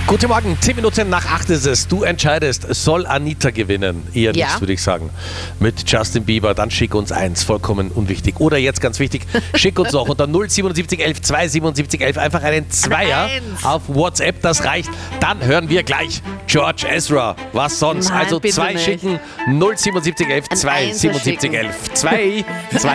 Guten Morgen, 10 Minuten nach 8 ist es. Du entscheidest, soll Anita gewinnen? Eher Ja. nichts, würde ich sagen. Mit Justin Bieber, dann schick uns eins, vollkommen unwichtig. Oder jetzt ganz wichtig, schick uns auch unter 07711 27711 einfach einen Zweier Eins. auf WhatsApp, das reicht. Dann hören wir gleich George Ezra. Was sonst? Nein, also bitte 2 nicht. schicken, 07711 Ein Einser 27711 2.